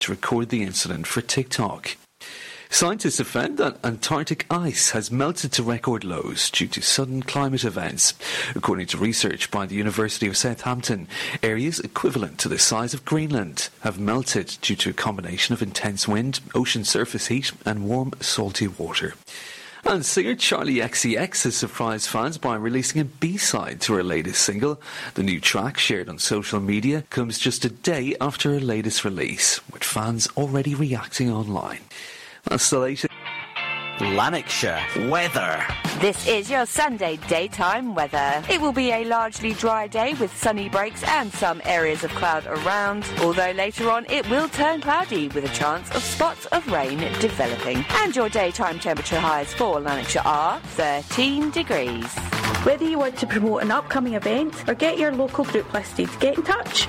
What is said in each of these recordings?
to record the incident for TikTok. Scientists have found that Antarctic ice has melted to record lows due to sudden climate events. According to research by the University of Southampton, areas equivalent to the size of Greenland have melted due to a combination of intense wind, ocean surface heat and warm, salty water. And singer Charli XCX has surprised fans by releasing a B-side to her latest single. The new track, shared on social media, comes just a day after her latest release, with fans already reacting online. That's the latest. Lanarkshire weather. This is your Sunday daytime weather. It will be a largely dry day with sunny breaks and some areas of cloud around, although later on it will turn cloudy with a chance of spots of rain developing. And your daytime temperature highs for Lanarkshire are 13 degrees. Whether you want to promote an upcoming event or get your local group listed, get in touch.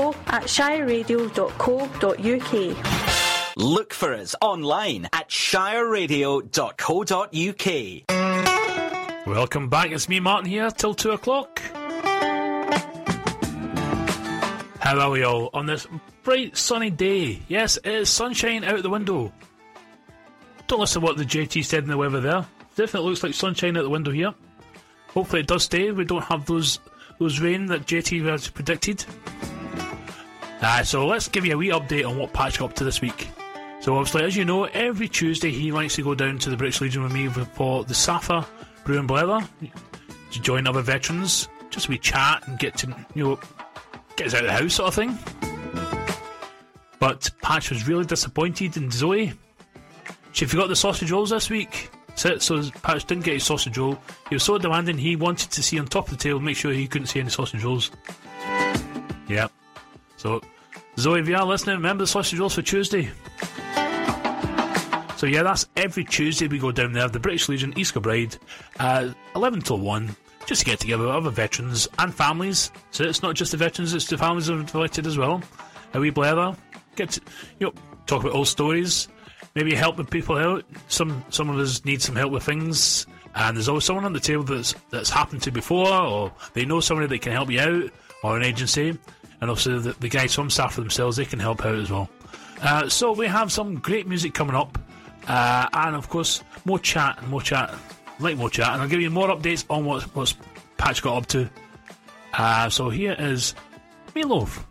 info@shireradio.co.uk. Look for us online at shireradio.co.uk. Welcome back, it's me Martin here till 2 o'clock. How are we all on this bright sunny day? Yes, it is sunshine out the window. Don't listen to what the JT said in the weather there. Definitely looks like sunshine out the window here. Hopefully it does stay. We don't have those rain that JT has predicted. So let's give you a wee update on what Patch got up to this week. So obviously, as you know, every Tuesday he likes to go down to the British Legion with me for the SAFA Brew and Blether to join other veterans, just we chat and get to, get us out of the house sort of thing. But Patch was really disappointed in Zoe. She forgot the sausage rolls this week. So Patch didn't get his sausage roll. He was so demanding he wanted to see on top of the table, make sure he couldn't see any sausage rolls. Yeah. So, Zoe, if you are listening, remember the sausage rolls for Tuesday. So yeah, that's every Tuesday we go down there, the British Legion, East Kilbride, 11 till 1, just to get together with other veterans and families. So it's not just the veterans, it's the families that are invited as well. A wee blether, get to, talk about old stories, maybe helping people out. Some of us need some help with things, and there's always someone on the table that's happened to before, or they know somebody that can help you out, or an agency. And also the guys from SAFA themselves, they can help out as well. So we have some great music coming up. And of course, more chat, and I'll give you more updates on what's Patch got up to. So here is Meatloaf.